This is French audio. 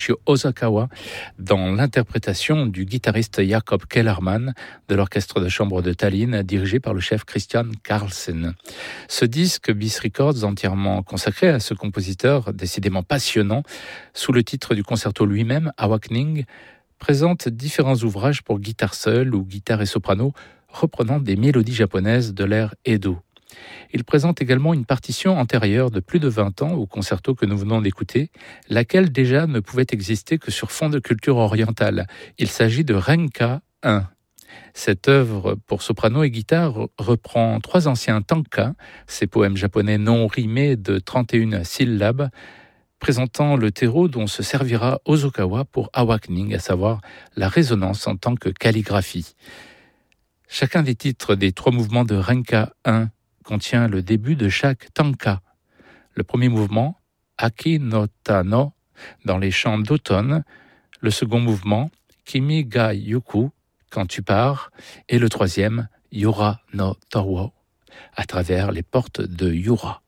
Toshio Osakawa dans l'interprétation du guitariste Jakob Kellerman de l'orchestre de chambre de Tallinn dirigé par le chef Christian Carlsen. Ce disque Bis Records, entièrement consacré à ce compositeur décidément passionnant, sous le titre du concerto lui-même, Awakening, présente différents ouvrages pour guitare seule ou guitare et soprano reprenant des mélodies japonaises de l'ère Edo. Il présente également une partition antérieure de plus de 20 ans au concerto que nous venons d'écouter, laquelle déjà ne pouvait exister que sur fond de culture orientale. Il s'agit de Renka 1. Cette œuvre pour soprano et guitare reprend 3 anciens tanka, ces poèmes japonais non rimés de 31 syllabes, présentant le terreau dont se servira Osakawa pour Awakening, à savoir la résonance en tant que calligraphie. Chacun des titres des 3 mouvements de Renka 1 contient le début de chaque tanka. Le premier mouvement, Aki no ta no, dans les chants d'automne. Le second mouvement, Kimi ga yuku, quand tu pars. Et le troisième, Yura no Towo, à travers les portes de Yura.